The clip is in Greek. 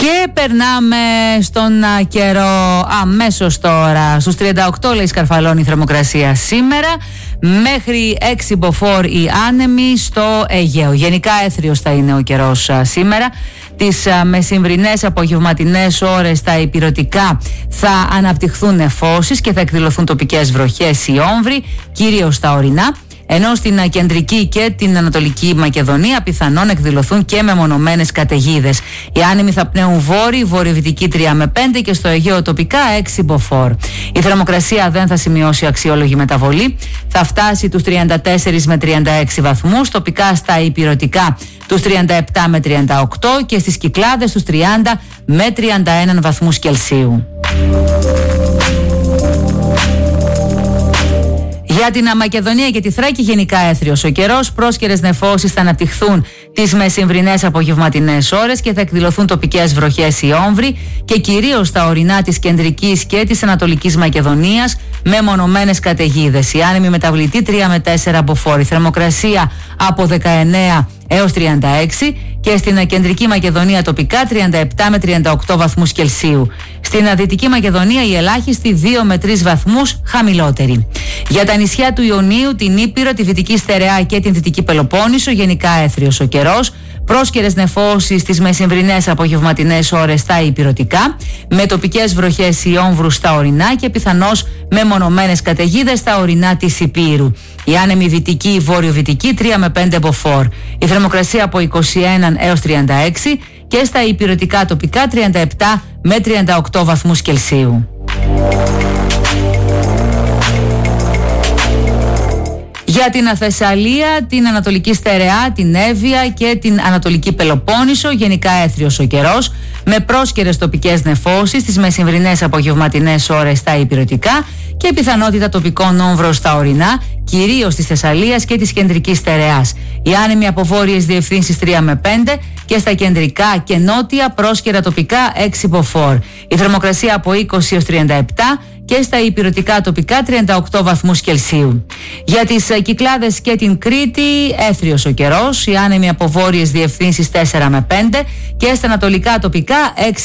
Και περνάμε στον καιρό αμέσως τώρα. Στους 38 λέει σκαρφαλώνει η θερμοκρασία σήμερα. Μέχρι 6 μποφόρ οι άνεμοι στο Αιγαίο. Γενικά έθριος θα είναι ο καιρός σήμερα. Τις μεσημβρινές απογευματινές ώρες στα ηπειρωτικά θα αναπτυχθούν νεφώσεις και θα εκδηλωθούν τοπικές βροχές ή όμβροι, κυρίως στα ορεινά. Ενώ στην κεντρική και την ανατολική Μακεδονία πιθανόν εκδηλωθούν και μεμονωμένες καταιγίδες. Οι άνεμοι θα πνέουν βόρειοι, βορειοδυτική 3 με 5 και στο Αιγαίο τοπικά 6 μποφόρ. Η θερμοκρασία δεν θα σημειώσει αξιόλογη μεταβολή. Θα φτάσει τους 34 με 36 βαθμούς, τοπικά στα ηπειρωτικά τους 37 με 38 και στις Κυκλάδες τους 30 με 31 βαθμούς Κελσίου. Για την Μακεδονία και τη Θράκη γενικά έθριος ο καιρός, πρόσκαιρες νεφώσεις θα αναπτυχθούν τις μεσημβρινές απογευματινές ώρες και θα εκδηλωθούν τοπικές βροχές ή όμβροι και κυρίως στα ορεινά της κεντρικής και της ανατολικής Μακεδονίας με μονομένες καταιγίδες. Οι άνεμοι μεταβλητοί 3 με 4 μποφόρ. Θερμοκρασία από 19 έως 36 και στην κεντρική Μακεδονία τοπικά 37 με 38 βαθμούς Κελσίου. Στην Δυτική Μακεδονία η ελάχιστη 2 με 3 βαθμούς χαμηλότερη. Για τα νησιά του Ιωνίου, την Ήπειρο, τη Δυτική Στερεά και την Δυτική Πελοπόννησο γενικά έθριος ο καιρός. Πρόσκαιρες νεφώσεις στις μεσημβρινές απογευματινές ώρες στα ηπειρωτικά, με τοπικές βροχές ή όμβρους στα ορεινά και πιθανώς με μονομένες καταιγίδες στα ορεινά της Υπήρου. Η άνεμη δυτική ή βόρειο-δυτική 3 με 5 μποφόρ. Η θερμοκρασία από 21 έως 36 και στα ηπειρωτικά τοπικά 37 με 38 βαθμούς Κελσίου. Για την Θεσσαλία, την Ανατολική Στερεά, την Εύβοια και την Ανατολική Πελοπόννησο γενικά έθριος ο καιρός με πρόσκαιρες τοπικές νεφώσεις στις μεσημβρινές απογευματινές ώρες στα ηπειρωτικά και πιθανότητα τοπικών όμβρων στα ορεινά, κυρίως της Θεσσαλίας και της Κεντρικής Στερεάς. Οι άνεμοι από βόρειες διευθύνσεις 3 με 5 και στα κεντρικά και νότια πρόσκαιρα τοπικά 6 μποφόρ. Η θερμοκρασία από 20 έως 37 και στα ηπειρωτικά τοπικά 38 βαθμούς Κελσίου. Για τις Κυκλάδες και την Κρήτη έθριος ο καιρός, οι άνεμοι από βόρειες διευθύνσεις 4 με 5 και στα ανατολικά τοπικά 6